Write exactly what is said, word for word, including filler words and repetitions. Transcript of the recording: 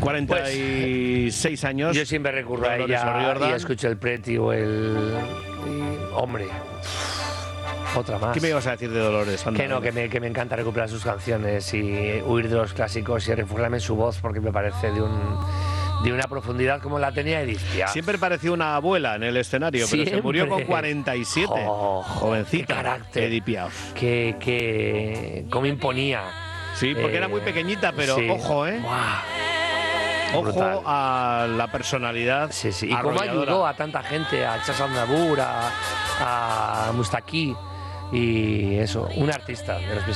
cuarenta y seis pues, años. Yo siempre recurro a Dolores ella O'Riordan. y escucho el Preti o el... y, hombre, otra más. ¿Qué me ibas a decir de Dolores? Anda, Que no, que me, que me encanta recuperar sus canciones y huir de los clásicos y refugiarme en su voz porque me parece de un... de una profundidad como la tenía Edith Piaf. Siempre pareció una abuela en el escenario, Siempre. pero se murió con cuarenta y siete. Oh, Jovencita, qué carácter. Edith Piaf. Que, que... cómo imponía. Sí, porque Eh, era muy pequeñita, pero sí. ojo, ¿eh? Buah. Ojo Brutal. a la personalidad. Sí, sí. Y cómo arrolladora. ayudó a tanta gente, a Chas Nabur, a, a Mustaki y eso, un artista de los